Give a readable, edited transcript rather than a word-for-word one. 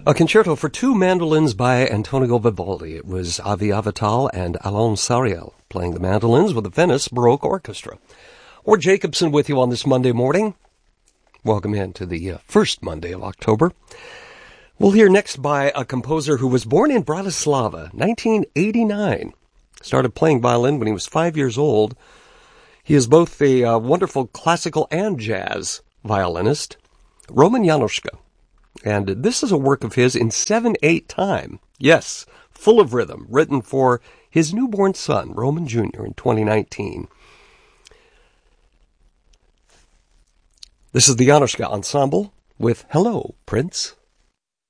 A concerto for two mandolins by Antonio Vivaldi. It was Avi Avital and Alain Sariel playing the mandolins with the Venice Baroque Orchestra. Or Jacobson with you on this Monday morning. Welcome in to the first Monday of October. We'll hear next by a composer who was born in Bratislava, 1989. Started playing violin when he was 5 years old. He is both a wonderful classical and jazz violinist, Roman Januszka. And this is a work of his in 7/8 time. Yes, full of rhythm, written for his newborn son, Roman Jr., in 2019. This is the Januszka Ensemble with Hello, Prince.